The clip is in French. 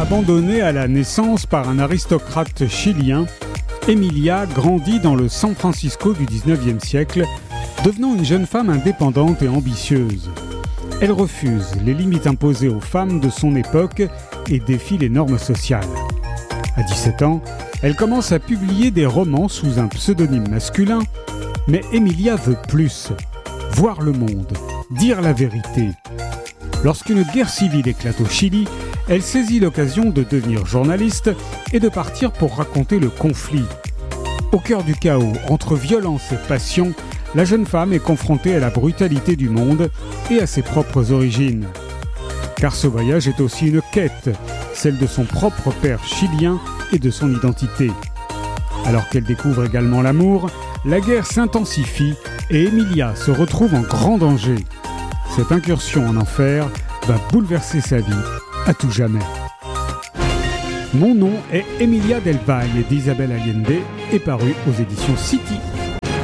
Abandonnée à la naissance par un aristocrate chilien, Emilia grandit dans le San Francisco du XIXe siècle, devenant une jeune femme indépendante et ambitieuse. Elle refuse les limites imposées aux femmes de son époque et défie les normes sociales. À 17 ans, elle commence à publier des romans sous un pseudonyme masculin, mais Emilia veut plus, voir le monde, dire la vérité. Lorsqu'une guerre civile éclate au Chili, elle saisit l'occasion de devenir journaliste et de partir pour raconter le conflit. Au cœur du chaos, entre violence et passion, la jeune femme est confrontée à la brutalité du monde et à ses propres origines. Car ce voyage est aussi une quête, celle de son propre père chilien et de son identité. Alors qu'elle découvre également l'amour, la guerre s'intensifie et Emilia se retrouve en grand danger. Cette incursion en enfer va bouleverser sa vie à tout jamais. Mon nom est Emilia del Valle d'Isabel Allende et paru aux éditions City.